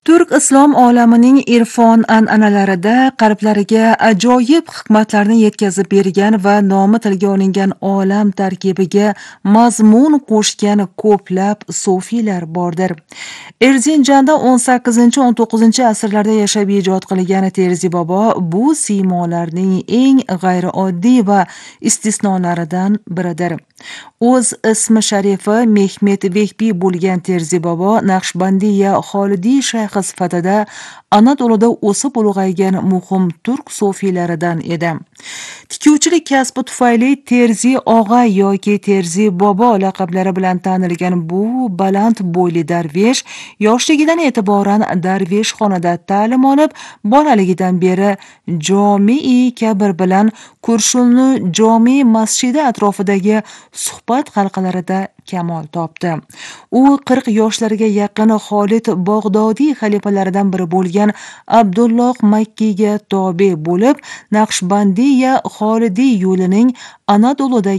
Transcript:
Turk islom olamining irfon an'analarida qalblariga ajoyib hikmatlarni yetkazib bergan va nomi tilga olingan olam tarkibiga mazmun qo'shgan ko'plab sufiylar bordir. Erzinjanda 18-19 asrlarda yashab ijod qilgan Terzi bobo bu siymolarning eng g'ayrioddiy va istisnolaridan biridir. O'z ismi sharifi Mehmet Vehbiy bo'lgan Terzi bobo Naqshbandiya Xolidiy shayx sifatida Anadoluda o'sib ulg'aygan muhim turk sufiylaridan edi. Tikuvchilik kasbi tufayli Terzi og'a yoki Terzi bobo laqablari bilan tanilgan bu baland bo'yli darvesh yoshligidan e'tiboran darvesh xonada ta'lim olib, bolaligidan beri Jomi'i Kabir bilan Kurshulni Jomi masjidi atrofidagi suhbat halqalarida kamol topdi. U 40 yoshlarga yaqin Xolid Bag'dodiy xalifalaridan biri bo'lgan Abdulloh Makkiga tobe bo'lib, Naqshbandiya Xolidiy yo'lining Anadoludagi